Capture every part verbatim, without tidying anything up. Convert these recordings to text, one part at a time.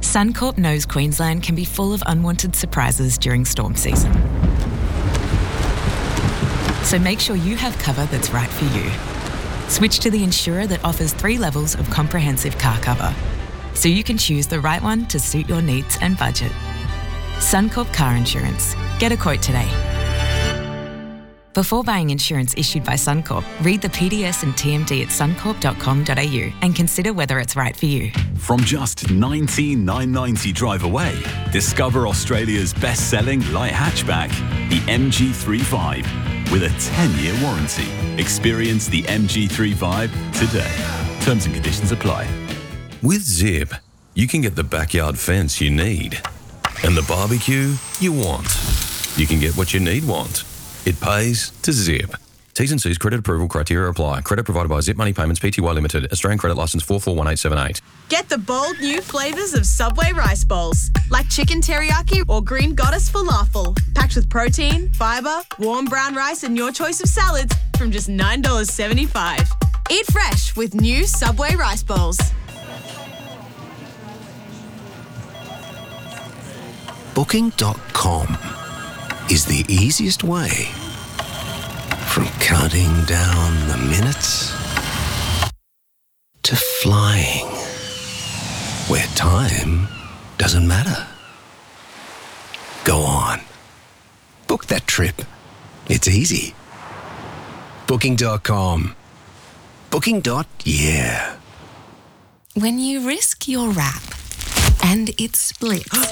Suncorp knows Queensland can be full of unwanted surprises during storm season. So make sure you have cover that's right for you. Switch to the insurer that offers three levels of comprehensive car cover, so you can choose the right one to suit your needs and budget. Suncorp Car Insurance. Get a quote today. Before buying insurance issued by Suncorp, read the P D S and T M D at suncorp dot com dot a u and consider whether it's right for you. From just nineteen thousand nine hundred ninety drive away, discover Australia's best-selling light hatchback, the M G thirty-five, with a ten-year warranty. Experience the M G thirty-five today. Terms and conditions apply. With Zip, you can get the backyard fence you need and the barbecue you want. You can get what you need want. It pays to Zip. T's and C's credit approval criteria apply. Credit provided by Zip Money Payments Pty Limited. Australian credit licence four four one eight seven eight. Get the bold new flavours of Subway rice bowls, like chicken teriyaki or green goddess falafel, packed with protein, fibre, warm brown rice and your choice of salads from just nine dollars seventy-five. Eat fresh with new Subway rice bowls. Booking dot com is the easiest way from counting down the minutes to flying, where time doesn't matter. Go on. Book that trip. It's easy. Booking dot com. Booking. Yeah. When you risk your wrap and it splits,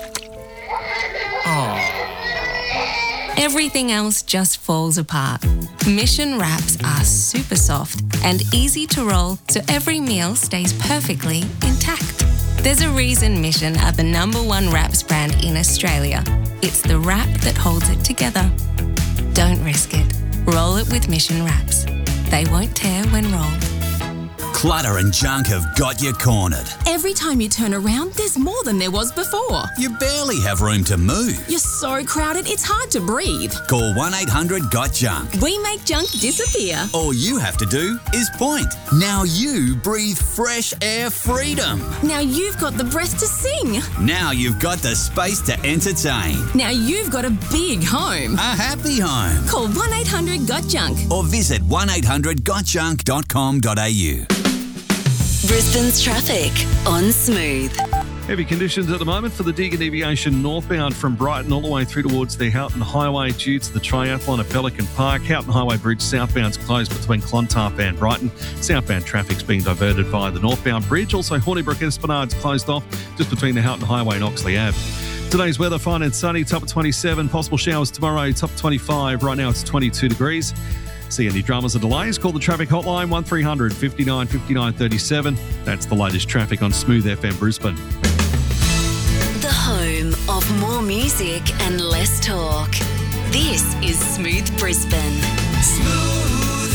everything else just falls apart. Mission wraps are super soft and easy to roll, so every meal stays perfectly intact. There's a reason Mission are the number one wraps brand in Australia. It's the wrap that holds it together. Don't risk it. Roll it with Mission wraps. They won't tear when rolled. Clutter and junk have got you cornered. Every time you turn around, there's more than there was before. You barely have room to move. You're so crowded, it's hard to breathe. Call one eight hundred got junk. We make junk disappear. All you have to do is point. Now you breathe fresh air freedom. Now you've got the breath to sing. Now you've got the space to entertain. Now you've got a big home. A happy home. Call one eight hundred got junk. Or visit one eight hundred got junk dot com dot a u. Brisbane's traffic on Smooth. Heavy conditions at the moment for the Deagon Deviation northbound from Brighton all the way through towards the Houghton Highway due to the triathlon at Pelican Park. Houghton Highway Bridge southbound's closed between Clontarf and Brighton. Southbound traffic's being diverted via the northbound bridge. Also, Hornybrook Esplanad's closed off just between the Houghton Highway and Oxley Ave. Today's weather, fine and sunny, top of twenty-seven. Possible showers tomorrow, top of twenty-five. Right now it's twenty-two degrees. See any dramas or delays, call the traffic hotline one three hundred fifty-nine fifty-nine thirty-seven. That's the latest traffic on Smooth F M Brisbane. The home of more music and less talk. This is Smooth Brisbane. Smooth.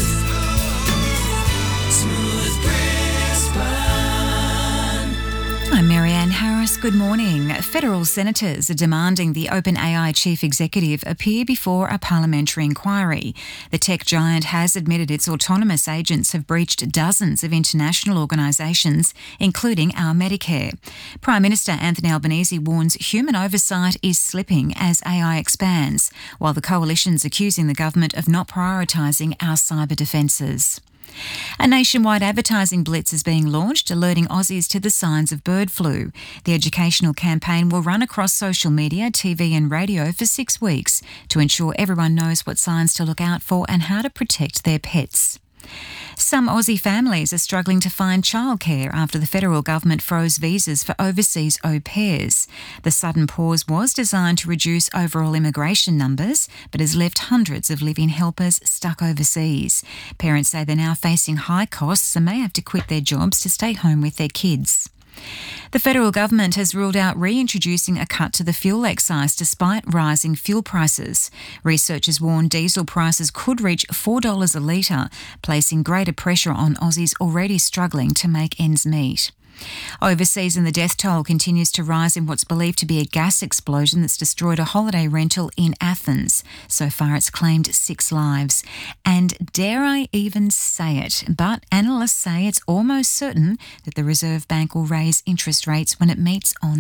Smooth Brisbane. I'm Marianne Harris. Good morning. Federal senators are demanding the OpenAI chief executive appear before a parliamentary inquiry. The tech giant has admitted its autonomous agents have breached dozens of international organisations, including our Medicare. Prime Minister Anthony Albanese warns human oversight is slipping as A I expands, while the coalition's accusing the government of not prioritising our cyber defences. A nationwide advertising blitz is being launched, alerting Aussies to the signs of bird flu. The educational campaign will run across social media, T V and radio for six weeks to ensure everyone knows what signs to look out for and how to protect their pets. Some Aussie families are struggling to find childcare after the federal government froze visas for overseas au pairs. The sudden pause was designed to reduce overall immigration numbers, but has left hundreds of live-in helpers stuck overseas. Parents say they're now facing high costs and may have to quit their jobs to stay home with their kids. The federal government has ruled out reintroducing a cut to the fuel excise despite rising fuel prices. Researchers warn diesel prices could reach four dollars a litre, placing greater pressure on Aussies already struggling to make ends meet. Overseas, and the death toll continues to rise in what's believed to be a gas explosion that's destroyed a holiday rental in Athens. So far, it's claimed six lives. And dare I even say it, but analysts say it's almost certain that the Reserve Bank will raise interest rates when it meets on